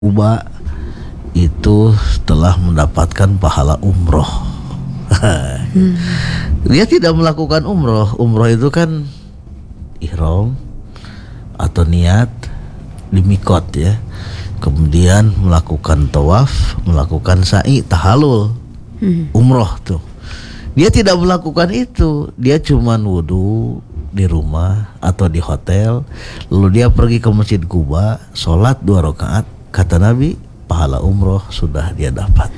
Kuba itu telah mendapatkan pahala umroh. Dia tidak melakukan umroh. Umroh itu kan ihram atau niat di mikot ya. Kemudian melakukan tawaf, melakukan sa'i, tahalul. Umroh tuh. Dia tidak melakukan itu. Dia cuman wudu di rumah atau di hotel. Lalu dia pergi ke Masjid Kuba, sholat 2 rakaat. Kata Nabi, pahala umroh sudah dia dapat.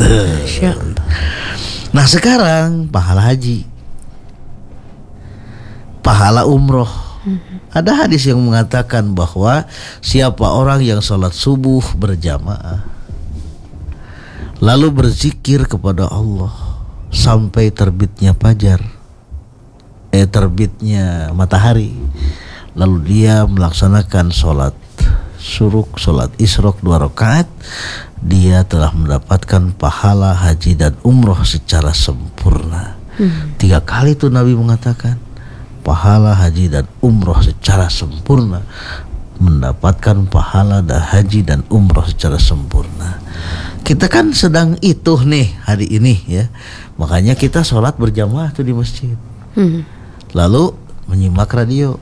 Nah sekarang pahala haji, pahala umroh. Ada hadis yang mengatakan bahwa siapa orang yang sholat subuh berjamaah lalu berzikir kepada Allah sampai terbitnya fajar, terbitnya matahari, lalu dia melaksanakan sholat suruk, sholat isrok 2 rakaat, dia telah mendapatkan pahala haji dan umroh secara sempurna. 3 kali itu Nabi mengatakan pahala haji dan umroh secara sempurna, mendapatkan pahala dan haji dan umroh secara sempurna. Kita kan sedang itu nih hari ini ya, makanya kita sholat berjamaah tuh di masjid, lalu menyimak radio.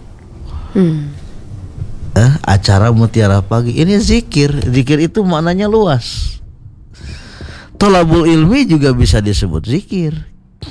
Acara Mutiara Pagi ini zikir itu maknanya luas. Thalabul ilmi juga bisa disebut zikir.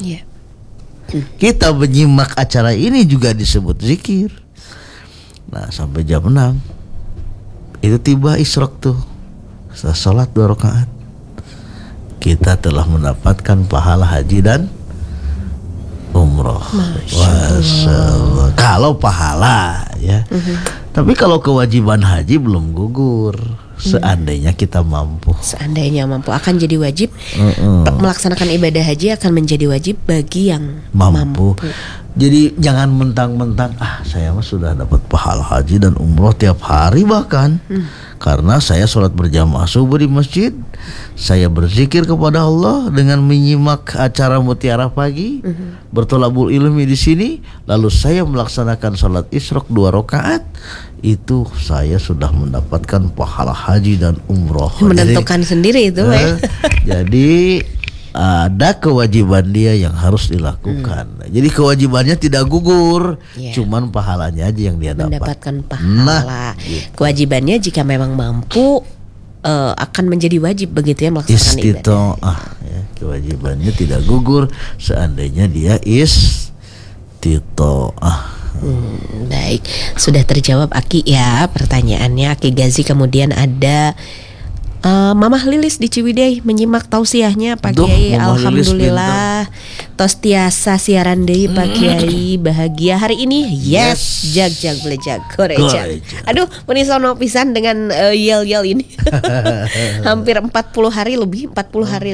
Kita menyimak acara ini juga disebut zikir. Nah sampai jam 6 itu tiba isrok tuh, setelah sholat 2 rakaat kita telah mendapatkan pahala haji dan umroh. Masya Allah. Kalau pahala ya. Tapi kalau kewajiban haji belum gugur. Seandainya kita mampu. Seandainya mampu akan jadi wajib. Melaksanakan ibadah haji akan menjadi wajib bagi yang mampu. Jadi jangan mentang-mentang saya mah sudah dapat pahala haji dan umroh tiap hari bahkan. Karena saya sholat berjamaah subuh di masjid, saya berzikir kepada Allah dengan menyimak acara Mutiara Pagi, bertolabul ilmi di sini, lalu saya melaksanakan sholat isrok 2 rakaat, itu saya sudah mendapatkan pahala haji dan umroh. Menentukan sendiri itu. Jadi ada kewajiban dia yang harus dilakukan. Jadi kewajibannya tidak gugur, cuman pahalanya aja yang dia mendapatkan pahala. Gitu. Kewajibannya jika memang mampu akan menjadi wajib begitu ya melaksanakan ibadah. Ya, kewajibannya tidak gugur seandainya dia istitoah. Baik, sudah terjawab Aki ya pertanyaannya Aki Gazi. Kemudian ada Mamah Lilis di Ciwidey menyimak tausiahnya Pak Kiai. Alhamdulillah tos tiasa siaran deui Pak Kiai, bahagia hari ini. Yes, jag belejag goreja. Aduh, menisono pisan dengan yel-yel ini. Hampir 40 hari lebih, 40 hari.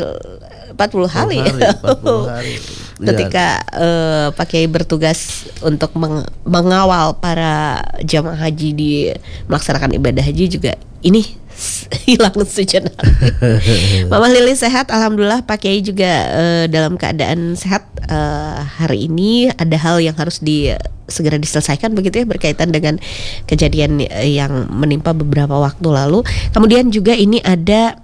Ketika Pak Kiai bertugas untuk mengawal para jamaah haji di melaksanakan ibadah haji juga ini hilang sejenak. Mama Lili sehat, alhamdulillah. Pak Kiai juga dalam keadaan sehat. Hari ini ada hal yang harus segera diselesaikan begitu ya, berkaitan dengan kejadian yang menimpa beberapa waktu lalu. Kemudian juga ini ada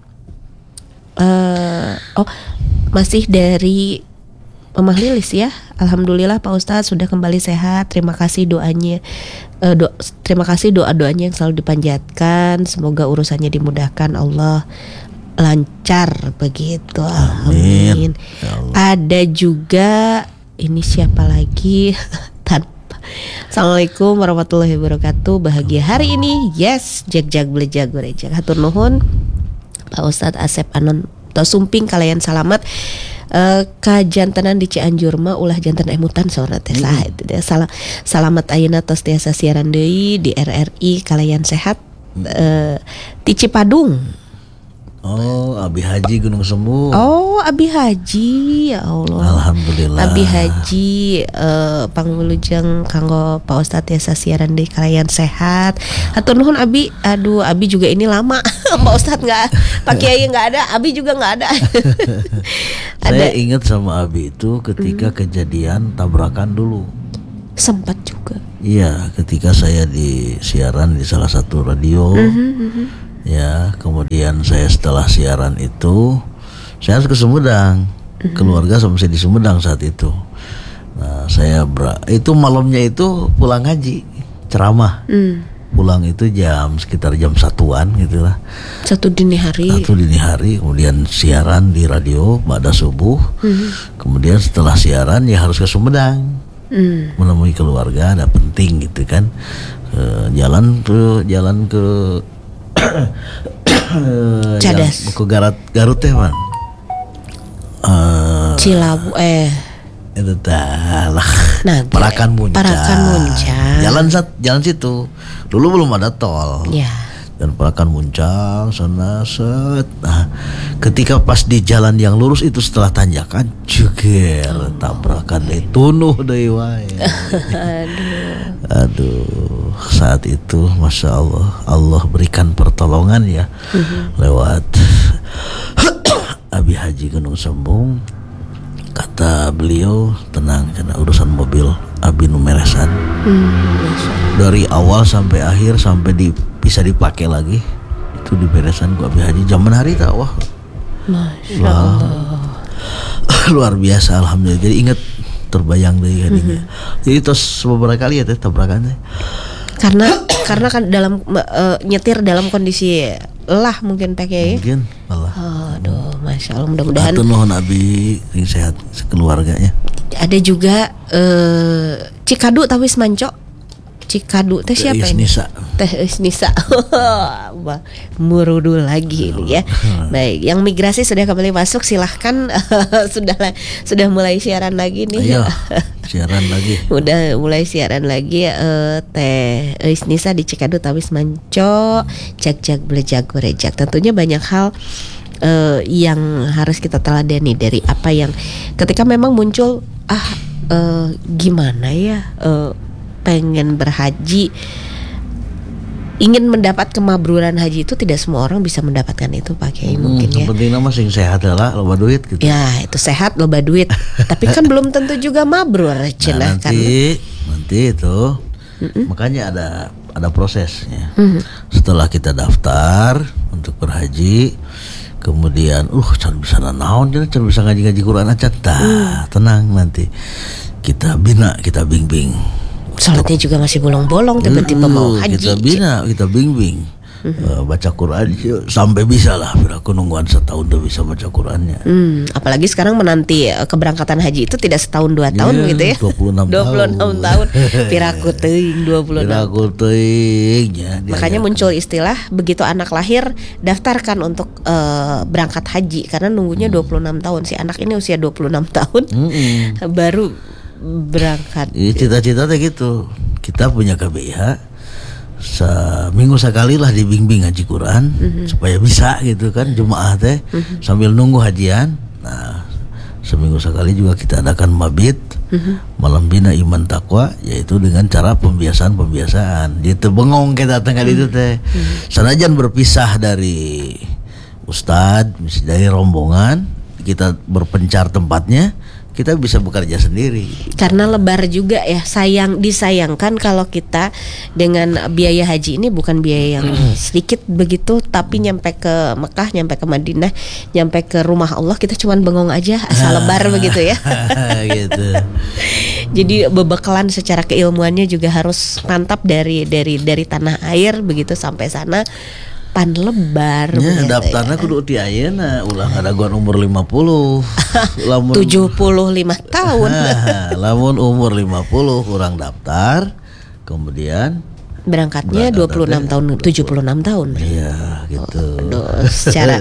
masih dari Mama Lilis ya. Alhamdulillah Pak Ustadz sudah kembali sehat. Terima kasih doanya. Terima kasih doa-doanya yang selalu dipanjatkan. Semoga urusannya dimudahkan, Allah lancar begitu. Amin. Ada juga ini siapa lagi? Assalamualaikum warahmatullahi wabarakatuh. Bahagia hari ini. Yes, jag belejag gorejag. Hatur nuhun Pak Ustadz Asep Anon Tosumping kalayan salamat. Kajantenan di Cianjur mah ulah janten emutan saurna teh saha itu teh. Salamet ayeuna tos tiasa siaran deui di RRI kalayan sehat. Ti Cipadung. Abi Haji Gunung Sembuh. Abi Haji, ya Allah. Alhamdulillah. Abi Haji pangulujeng kanggo Pak Ustadz tiasa siaran deui kalayan sehat. Hatur nuhun Abi. Aduh, Abi juga ini lama. Pak Ustadz nggak, Pak Kiai nggak ada, Abi juga nggak ada. Saya ingat sama Abi itu ketika kejadian tabrakan dulu. Sempat juga. Iya, ketika saya di siaran di salah satu radio, Ya, kemudian saya setelah siaran itu saya harus ke Sumedang. Keluarga sama saya di Sumedang saat itu. Nah, saya itu malamnya itu pulang ngaji, ceramah. Pulang itu sekitar jam 1-an gitu lah. 1 dini hari. 1 dini hari, kemudian siaran di radio pada subuh. Kemudian setelah siaran ya harus ke Sumedang. Menemui keluarga, ada penting gitu kan. Jalan ke Cadas. Ke Garut teh man. Cilabu Itu lah. Parakan Muncang. Jalan situ. Dulu belum ada tol. Ya. Dan Parakan Muncang sana set. Nah, ketika pas di jalan yang lurus itu setelah tanjakan jeger tabrakan deh tunuh deui wae. Aduh, saat itu Masya Allah berikan pertolongan ya. Lewat Abi Haji Gunung Sembung. Kata beliau, tenang, karena urusan mobil Abi numeresan. Dari awal sampai akhir sampai bisa dipakai lagi itu diberesan ku Abi Haji zaman hari tak. Wah, Masya Allah. Luar biasa, alhamdulillah. Jadi ingat, terbayang deh hadinya. Jadi terus beberapa kali ya teh tabrakannya. Karena kan dalam nyetir dalam kondisi lelah mungkin pakai. Mungkin lelah. Aduh, Masya Allah, mudah-mudahan. Atau nuhun Abi sehat sekeluarganya. Ada juga Cikadu tapi Semanco. Cikadu teh siapa ini? Teh Isnisa. Murudul lagi ini ya. Baik, yang migrasi sudah kembali masuk, silahkan. sudah mulai siaran lagi nih. Ayo, siaran lagi. Udah mulai siaran lagi. Teh Isnisa di Cikadu tapi Semanco. Jak belejak gorejak. Tentunya banyak hal yang harus kita teladani dari apa yang ketika memang muncul gimana ya, pengen berhaji, ingin mendapat kemabruran haji itu tidak semua orang bisa mendapatkan itu Pak Kiai mungkin ya. Penting nama sing sehat adalah loba duit gitu. Ya itu sehat loba duit, tapi kan belum tentu juga mabrur cenah kan. Nanti itu makanya ada prosesnya. Setelah kita daftar untuk berhaji, kemudian can bisa naon, can bisa ngaji Quran aja, tenang, nanti kita bina, kita bimbing. Salatnya juga masih bolong-bolong, tiba-tiba mau haji. Kita bimbing. Baca Quran sampai bisa lah. Aku nungguan setahun udah bisa baca Qurannya. Apalagi sekarang menanti keberangkatan haji itu tidak setahun 2 tahun gitu ya. 26 tahun. Piraku teuing 26. Ya, makanya muncul istilah begitu anak lahir daftarkan untuk berangkat haji, karena nunggunya 26 tahun. Si anak ini usia 26 tahun baru berangkat. Cita-cita gitu. Kita punya KBIH seminggu sekali lah dibimbing ngaji Quran supaya bisa gitu kan jemaah teh sambil nunggu hajian. Nah, seminggu sekali juga kita adakan mabit malam bina iman takwa, yaitu dengan cara pembiasaan. Gitu bengong kita tengah itu teh. Sanajan berpisah dari ustadz, dari rombongan, kita berpencar tempatnya, kita bisa bekerja sendiri. Karena lebar juga ya, disayangkan kalau kita dengan biaya haji ini bukan biaya yang sedikit begitu, tapi nyampe ke Mekah, nyampe ke Madinah, nyampe ke rumah Allah kita cuman bengong aja asal lebar begitu ya. Gitu. Jadi bebekalan secara keilmuannya juga harus mantap dari tanah air begitu sampai sana. Pan lebar ya, daftarnya kudu ti ayeuna ulah ngadaguan umur 50 lamun 75 tahun. Lamun umur 50 kurang daftar, kemudian berangkatnya 26 tahun, 76 tahun. Iya, gitu. Secara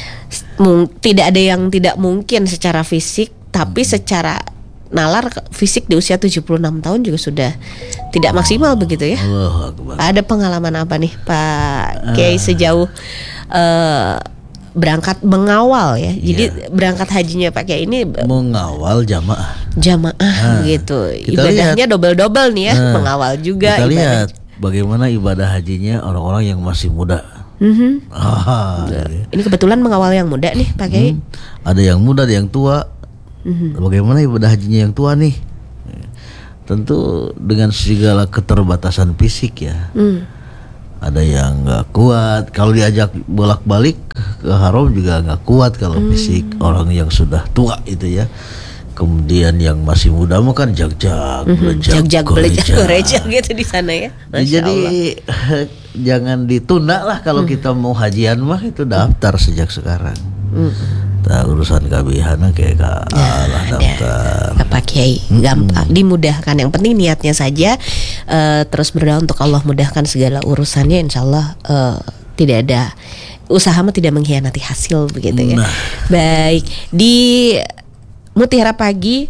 tidak ada yang tidak mungkin secara fisik, tapi secara nalar fisik di usia 76 tahun juga sudah tidak maksimal begitu ya. Ada pengalaman apa nih Pak Kiai sejauh berangkat mengawal ya. Jadi berangkat hajinya Pak Kiai ini mengawal jamaah gitu. Ibadahnya double nih ya, mengawal juga. Kita lihat bagaimana ibadah hajinya orang-orang yang masih muda. Ini kebetulan mengawal yang muda nih Pak Kiai. Ada yang muda, ada yang tua. Bagaimana ibadah hajinya yang tua nih? Tentu dengan segala keterbatasan fisik ya. ada yang nggak kuat. Kalau diajak bolak-balik ke haram juga nggak kuat kalau fisik orang yang sudah tua itu ya. Kemudian yang masih muda mah kan jag-jag, belecak gitu di sana ya. Jadi jangan ditunda lah kalau kita mau hajian mah itu daftar sejak sekarang. Urusan kabihana kayak Allah daftar. Pak Kiai gampang, dimudahkan. Yang penting niatnya saja, terus berdoa untuk Allah mudahkan segala urusannya. Insya Allah tidak ada usaha mah tidak mengkhianati hasil begitu ya. Baik, di Mutiara Pagi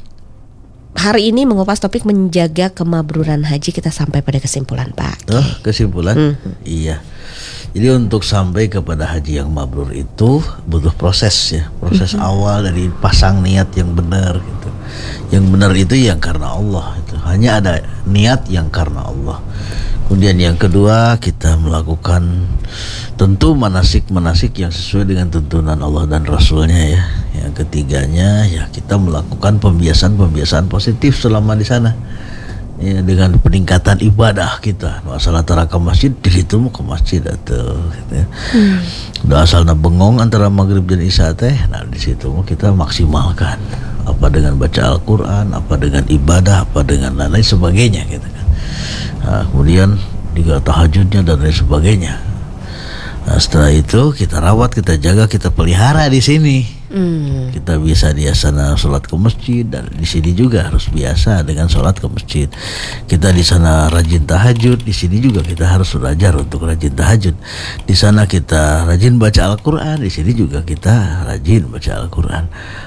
hari ini mengupas topik menjaga kemabruran haji. Kita sampai pada kesimpulan, Pak. Kesimpulan? Iya. Jadi untuk sampai kepada haji yang mabrur itu butuh proses ya. Proses awal dari pasang niat yang benar gitu. Yang benar itu yang karena Allah itu. Hanya ada niat yang karena Allah. Kemudian yang kedua, kita melakukan tentu manasik-manasik yang sesuai dengan tuntunan Allah dan Rasulnya ya. Yang ketiganya ya kita melakukan pembiasaan-pembiasaan positif selama di sana. Ya, dengan peningkatan ibadah kita. Masalah tara ke masjid, di situ mau ke masjid atau gitu ya. Udah asalnya bengong antara maghrib dan isya teh, nah di situ mau kita maksimalkan. Apa dengan baca Al-Quran, apa dengan ibadah, apa dengan lain-lain sebagainya gitu kan. Nah, kemudian juga tahajudnya dan lain sebagainya. Nah, setelah itu kita rawat, kita jaga, kita pelihara di sini. Kita bisa di sana sholat ke masjid, dan di sini juga harus biasa dengan sholat ke masjid. Kita di sana rajin tahajud, di sini juga kita harus belajar untuk rajin tahajud. Di sana kita rajin baca Al-Quran, di sini juga kita rajin baca Al-Quran.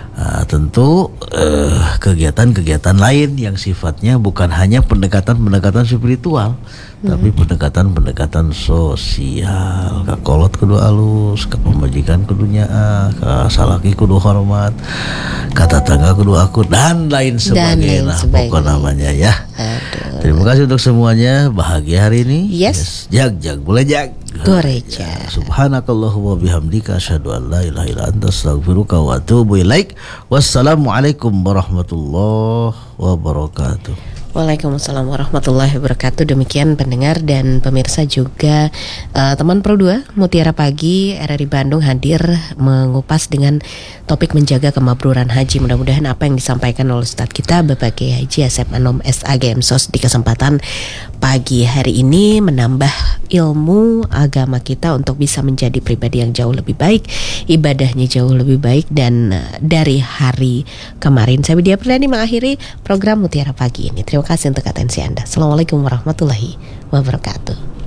Tentu kegiatan-kegiatan lain yang sifatnya bukan hanya pendekatan-pendekatan spiritual, tapi pendekatan-pendekatan sosial. Kakolot kudu alus, ke pemajikan kudunya ke salaki kudu hormat, kata tangga kudu akur, dan lain sebagainya. Pokok namanya ya. Terima kasih untuk semuanya. Bahagia hari ini. Yes. Jag boleh jag. Goreja. Subhanakallahumma bihamdika asyhadu an la ilaha illa anta astaghfiruka wa atubu ilaik. Wassalamualaikum warahmatullahi wabarakatuh. Waalaikumsalam warahmatullahi wabarakatuh. Demikian pendengar dan pemirsa juga teman Pro 2 Mutiara Pagi RRI Bandung hadir mengupas dengan topik menjaga kemabruran haji. Mudah-mudahan apa yang disampaikan oleh Ustadz kita Bapak Kiai Haji Asep Anom SAG MSOS di kesempatan pagi hari ini menambah ilmu agama kita untuk bisa menjadi pribadi yang jauh lebih baik, ibadahnya jauh lebih baik dan dari hari kemarin. Saya Widya Perdani mengakhiri program Mutiara Pagi ini. Terima kasih untuk atensi Anda. Assalamualaikum warahmatullahi wabarakatuh.